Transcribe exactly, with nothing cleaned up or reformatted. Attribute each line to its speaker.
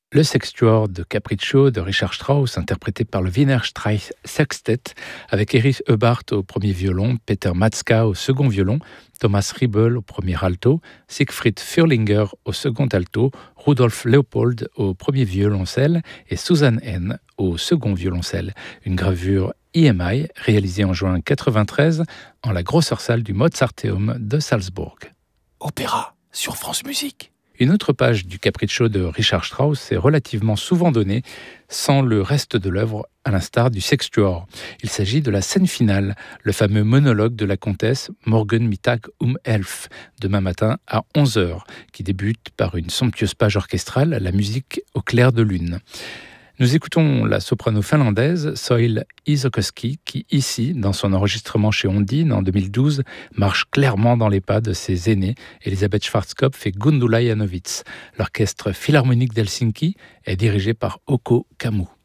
Speaker 1: Le Sextuor de Capriccio de Richard Strauss, interprété par le Wiener Streich Sextet, avec Erich Eubart au premier violon, Peter Matzka au second violon, Thomas Riebel au premier alto, Siegfried Fürlinger au second alto, Rudolf Leopold au premier violoncelle et Susan N au second violoncelle. Une gravure I M I réalisée en juin quatre-vingt-treize en la grosseur salle du Mozarteum de Salzbourg.
Speaker 2: Opéra sur France Musique.
Speaker 1: Une autre page du Capriccio de Richard Strauss est relativement souvent donnée sans le reste de l'œuvre, à l'instar du Sextuor. Il s'agit de la scène finale, le fameux monologue de la comtesse Morgen Mittag um elf, demain matin à onze heures, qui débute par une somptueuse page orchestrale, la musique au clair de lune. Nous écoutons la soprano finlandaise Soil Isokoski qui, ici, dans son enregistrement chez Ondine en deux mille douze, marche clairement dans les pas de ses aînés, Elisabeth Schwarzkopf et Gundula Janowitz. L'orchestre philharmonique d'Helsinki est dirigé par Oko Kamu.